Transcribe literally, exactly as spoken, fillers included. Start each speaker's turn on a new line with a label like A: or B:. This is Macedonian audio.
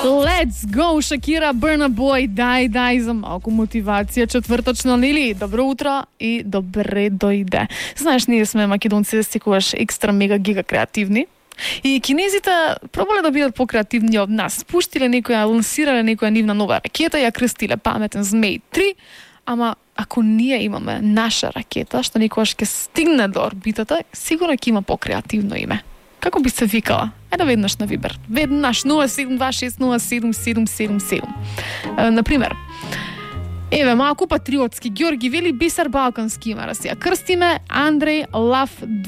A: Let's go, Shakira, Burna Boy, daj, daj za малко мотивация. Четврточно, нели? Добро утро и добре дојде. Знаеш, ние сме македонци секогаш екстра мега гига креативни. И кинезите пробале да бидат покреативни од нас. Спуштиле некоја, лансирале некоја нивна нова ракета, ја крстиле паметен Змеј три, ама ако ние имаме наша ракета, што некогаш ќе стигне до орбитата, сигурно ќе има покреативно име. Како би се викала? Ајде веднаш на Вибер. Веднаш нула седум два шест нула седум седум седум седум. Например, еве малку патриотски. Ѓорги вели Бисер Балкански има да се ја крстиме, Андреј Лав